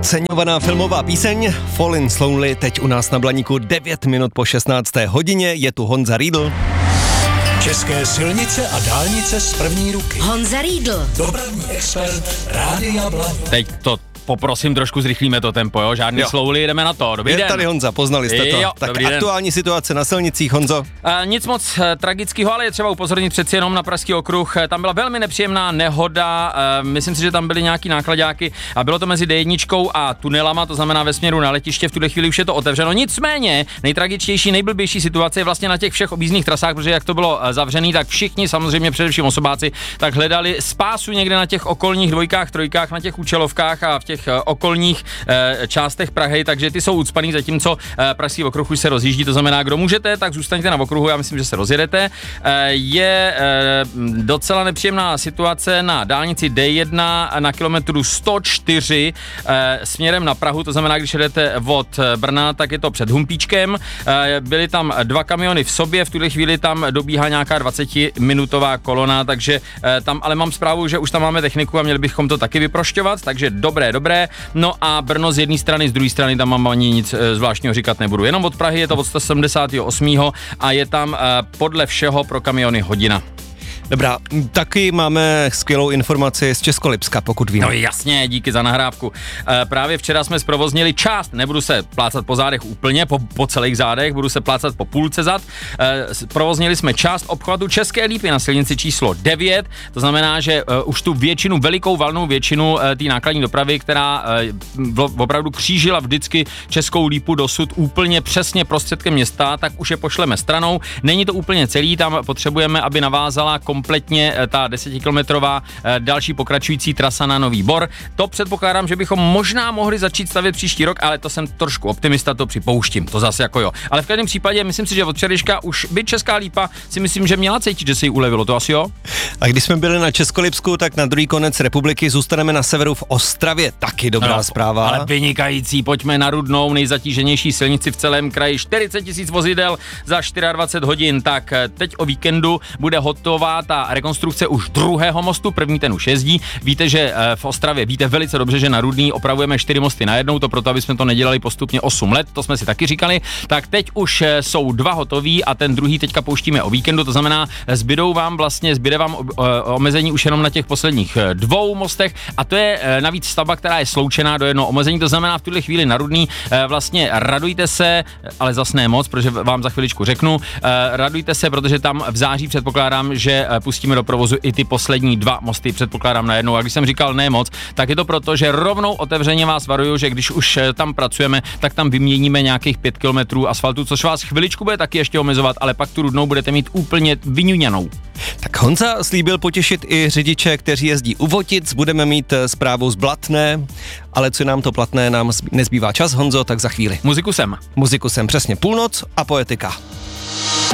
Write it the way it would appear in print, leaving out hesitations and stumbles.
Ceňovaná filmová píseň Falling Slowly teď u nás na Blaníku 9 minut po 16. hodině. Je tu Honza Riedl. České silnice a dálnice z první ruky. Honza Riedl. Dopravní expert Rádia Blaník. Teď to poprosím, trošku zrychlíme to tempo, jo? Žádný slowly, jdeme na to. Dobrý den. Je tady Honza, poznali jste to. Jo, tak den. aktuální situace na silnicích, Honzo. Nic moc tragického, ale je třeba upozornit přeci jenom na Pražský okruh. Tam byla velmi nepříjemná nehoda, myslím si, že tam byly nějaký nákladáky a bylo to mezi D1 a tunelama, to znamená ve směru na letiště, v tuhle chvíli už je to otevřeno. Nicméně nejtragičtější, nejblbější situace je vlastně na těch všech objízdných trasách, protože jak to bylo zavřený, tak všichni, samozřejmě především osobáci, tak hledali spásu někde na těch okolních dvojkách, trojkách, na těch účelovkách a v těch okolních částech Prahy, takže ty jsou ucpaný, zatímco Pražský okruh už se rozjíždí, to znamená, kdo můžete, tak zůstaňte na okruhu, já myslím, že se rozjedete. Je docela nepříjemná situace na dálnici D1 na kilometru 104 směrem na Prahu, to znamená, když jedete od Brna, tak je to před Humpíčkem. Byly tam dva kamiony v sobě, v tuhle chvíli tam dobíhá nějaká 20-minutová kolona, takže tam ale mám zprávu, že už tam máme techniku a měli bychom to taky vyprošťovat, takže dobré. No a Brno z jedné strany, z druhé strany tam mám ani nic zvláštního říkat nebudu. Jenom od Prahy je to od 178. a je tam podle všeho pro kamiony hodina. Dobrá, taky máme skvělou informaci z Českolipska, pokud vím. No jasně, díky za nahrávku. Právě včera jsme zprovoznili část, nebudu se plácat po zádech úplně, po celých zádech, budu se plácat po půlce zad. Provoznili jsme část obchvatu České Lípy na silnici číslo 9, to znamená, že už tu většinu, velikou valnou většinu té nákladní dopravy, která opravdu křížila vždycky Českou Lípu dosud úplně přesně prostředkem města, tak už je pošleme stranou. Není to úplně celý, tam potřebujeme, aby navázala kompletně ta 10kilometrová další pokračující trasa na Nový Bor. To předpokládám, že bychom možná mohli začít stavět příští rok, ale to jsem trošku optimista, to připouštím, to zase jako jo. Ale v každém případě myslím si, že od včerejška už by Česká Lípa si myslím, že měla cítit, že se jí ulevilo, to asi jo. A když jsme byli na Českolipsku, tak na druhý konec republiky zůstaneme na severu v Ostravě, taky dobrá zpráva. Ale vynikající, pojďme na Rudnou, nejzatíženější silnici v celém kraji, 40 000 vozidel za 24 hodin, tak teď o víkendu bude hotová ta rekonstrukce už druhého mostu, první ten už jezdí. Víte, že v Ostravě, víte velice dobře, že na Rudný opravujeme 4 mosty najednou, to proto, aby jsme to nedělali postupně 8 let, to jsme si taky říkali. Tak teď už jsou 2 hotový a ten druhý teďka pouštíme o víkendu, to znamená, zbyde vám omezení už jenom na těch posledních 2 mostech a to je navíc stavba, která je sloučená do jednoho omezení, to znamená v tuhle chvíli na Rudný vlastně radujte se, ale zas ne moc, protože vám za chviličku řeknu, radujte se, protože tam v září předpokládám, že pustíme do provozu i ty poslední 2 mosty, předpokládám najednou. A když jsem říkal ne moc, tak je to proto, že rovnou otevřeně vás varuju, že když už tam pracujeme, tak tam vyměníme nějakých 5 kilometrů asfaltu, což vás chviličku bude taky ještě omezovat, ale pak tu Rudnou budete mít úplně vyňuňanou. Tak Honza slíbil potěšit i řidiče, kteří jezdí u Votic, budeme mít zprávu z Blatné, ale co nám to platné, nám nezbývá čas, Honzo, tak za chvíli. Muziku sem, přesně půlnoc a poetika.